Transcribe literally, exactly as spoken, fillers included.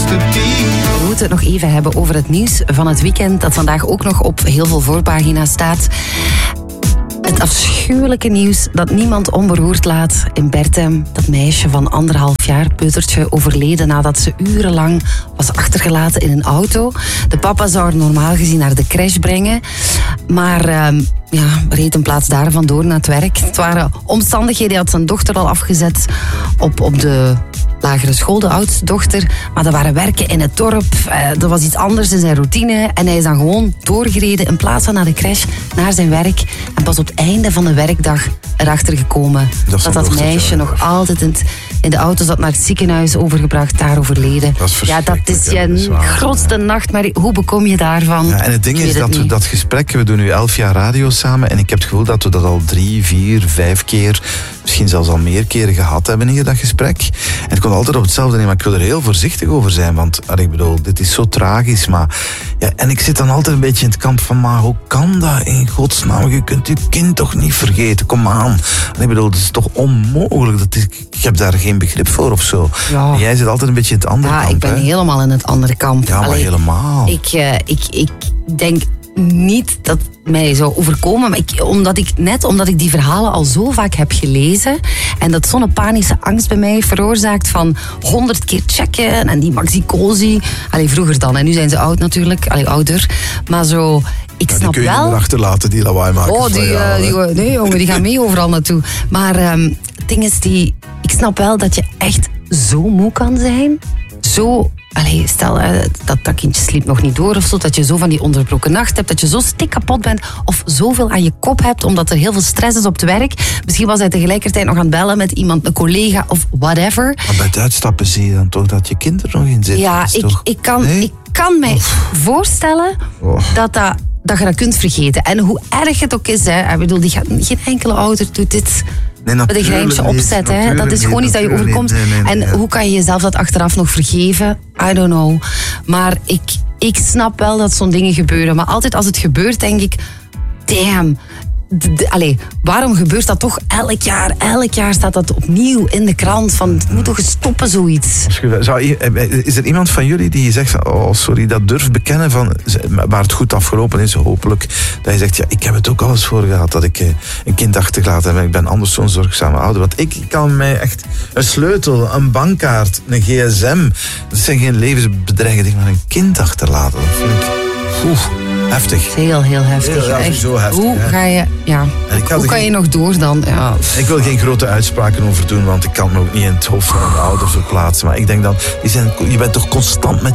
We moeten het nog even hebben over het nieuws van het weekend, dat vandaag ook nog op heel veel voorpagina's staat. Het afschuwelijke nieuws dat niemand onberoerd laat. In Berthem, dat meisje van anderhalf jaar, peutertje, overleden nadat ze urenlang was achtergelaten in een auto. De papa zou haar normaal gezien naar de crash brengen, maar uh, ja, reed in plaats daarvan door naar het werk. Het waren omstandigheden, hij had zijn dochter al afgezet op, op de lagere school, de oudste dochter. Maar er waren werken in het dorp. Uh, er was iets anders in zijn routine. En hij is dan gewoon doorgereden in plaats van naar de crash, naar zijn werk. En pas op het einde van de werkdag erachter gekomen dat dat, dat meisje nog altijd in, het, in de auto zat, naar het ziekenhuis overgebracht, daar overleden. Dat is ja, dat is je dat is waar, grootste ja. nachtmerrie. Hoe bekom je daarvan? Ja, en het ding is dat we dat gesprek, we doen nu elf jaar radio samen en ik heb het gevoel dat we dat al drie, vier, vijf keer, misschien zelfs al meer keren gehad hebben hier, dat gesprek. En het komt altijd op hetzelfde neer, maar ik wil er heel voorzichtig over zijn, want ik bedoel, dit is zo tragisch, maar ja, en ik zit dan altijd een beetje in het kamp van, maar hoe kan dat in godsnaam? Je kunt je kind toch niet vergeten, kom aan. En ik bedoel, het is toch onmogelijk, dat is, ik heb daar geen begrip voor of zo. Ja. En jij zit altijd een beetje in het andere ja, kamp. Ja, ik ben hè? helemaal in het andere kamp. Ja, maar Allee, helemaal. Ik, uh, ik, ik denk niet dat mij zou overkomen, maar ik, omdat ik, net omdat ik die verhalen al zo vaak heb gelezen en dat zo'n panische angst bij mij veroorzaakt van honderd keer checken en die maxicosi. Allee, vroeger dan, en nu zijn ze oud natuurlijk, allee, ouder, maar zo. Ik ja, snap die kun je wel. niet achterlaten, die lawaai maken. Oh, die, uh, die, nee jongen, die gaan mee overal naartoe. Maar um, het ding is, die, ik snap wel dat je echt zo moe kan zijn. Zo, allee, stel uh, dat dat kindje sliep nog niet door of zo, dat je zo van die onderbroken nacht hebt, dat je zo stikkapot bent of zoveel aan je kop hebt, omdat er heel veel stress is op het werk. Misschien was hij tegelijkertijd nog aan het bellen met iemand, een collega of whatever. Maar bij het uitstappen zie je dan toch dat je kind er nog in zit. Ja, ik, toch... ik, kan, nee? ik kan mij of. voorstellen oh. dat, dat, dat je dat kunt vergeten. En hoe erg het ook is, hè, ik bedoel, die gaat, geen enkele ouder doet dit nee, met een grijntje opzet. Hè. Dat is gewoon iets dat je overkomt. Nee, nee, nee, en nee. hoe kan je jezelf dat achteraf nog vergeven? I don't know. Maar ik, ik snap wel dat zo'n dingen gebeuren. Maar altijd als het gebeurt, denk ik, damn. De, de, allee, waarom gebeurt dat toch elk jaar? Elk jaar staat dat opnieuw in de krant. Van, het moet toch eens stoppen, zoiets. Zou, is er iemand van jullie die zegt, oh sorry, dat durft bekennen van, waar het goed afgelopen is, hopelijk, dat je zegt, ja, ik heb het ook al eens voor gehad, dat ik een kind achtergelaten heb en ik ben anders zo'n zorgzame ouder. Want ik kan mij echt een sleutel, een bankkaart, een gsm, dat zijn geen levensbedreigende dingen, maar een kind achterlaten, dat vind ik, oeh. Heftig. Heel, heel heftig. Ja, echt. Zo heftig. Hoe hè? ga je, ja. Hoe kan geen... je nog door dan? Ja. Ik wil geen grote uitspraken over doen, want ik kan me ook niet in het hoofd van een ouder verplaatsen. Maar ik denk dan, die zijn, je bent toch constant met